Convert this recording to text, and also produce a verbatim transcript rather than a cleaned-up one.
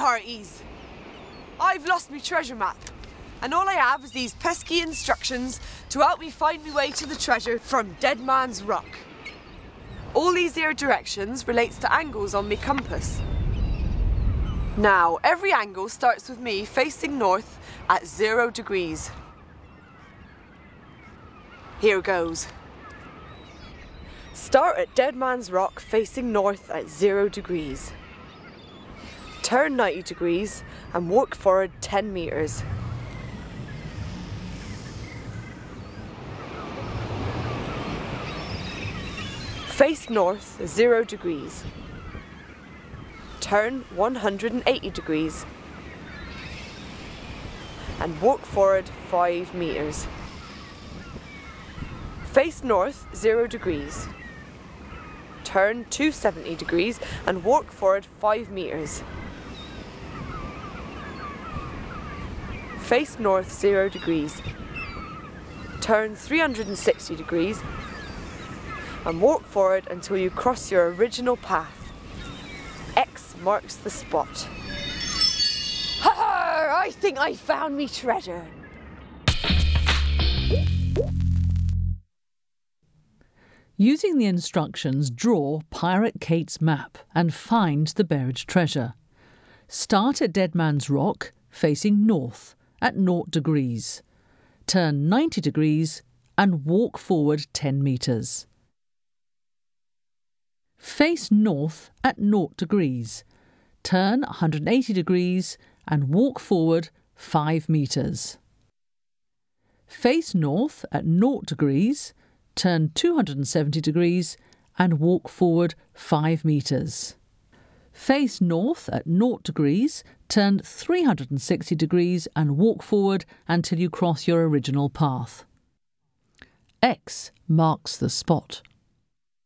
hearties. I've lost me treasure map, and all I have is these pesky instructions to help me find my way to the treasure from Dead Man's Rock. All these here directions relates to angles on me compass. Now, every angle starts with me facing north at zero degrees. Here goes. Start at Dead Man's Rock facing north at zero degrees. Turn ninety degrees and walk forward ten metres. Face north zero degrees. Turn one hundred eighty degrees and walk forward five metres. Face north zero degrees. Turn two hundred seventy degrees and walk forward five metres. Face north zero degrees. Turn three hundred sixty degrees and walk forward until you cross your original path. X marks the spot. Ha ha! I think I found me treasure. Using the instructions, draw Pirate Kate's map and find the buried treasure. Start at Dead Man's Rock, facing north at zero degrees. Turn ninety degrees and walk forward ten metres. Face north at zero degrees. Turn one hundred eighty degrees and walk forward five metres. Face north at zero degrees. Turn two hundred seventy degrees and walk forward five metres. Face north at zero degrees, turn three hundred sixty degrees and walk forward until you cross your original path. X marks the spot.